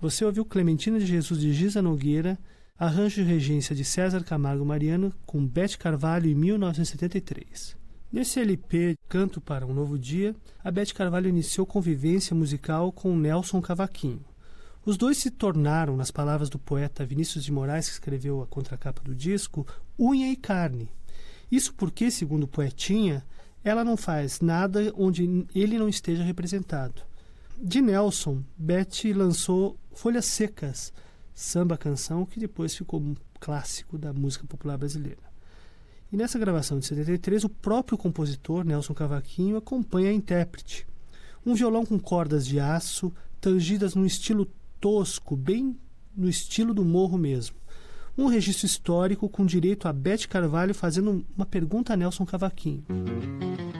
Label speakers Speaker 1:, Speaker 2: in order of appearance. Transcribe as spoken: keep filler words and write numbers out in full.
Speaker 1: Você ouviu Clementina de Jesus de Giza Nogueira, arranjo e regência de César Camargo Mariano, com Beth Carvalho em mil novecentos e setenta e três. Nesse L P Canto para um Novo Dia, a Beth Carvalho iniciou convivência musical com Nelson Cavaquinho. Os dois se tornaram, nas palavras do poeta Vinícius de Moraes, que escreveu a contracapa do disco, unha e carne. Isso porque, segundo o poetinha, ela não faz nada onde ele não esteja representado. De Nelson, Beth lançou Folhas Secas, samba-canção que depois ficou um clássico da música popular brasileira. E nessa gravação de setenta e três, o próprio compositor, Nelson Cavaquinho, acompanha a intérprete. Um violão com cordas de aço, tangidas num estilo tosco, bem no estilo do morro mesmo. Um registro histórico com direito a Beth Carvalho fazendo uma pergunta a Nelson Cavaquinho.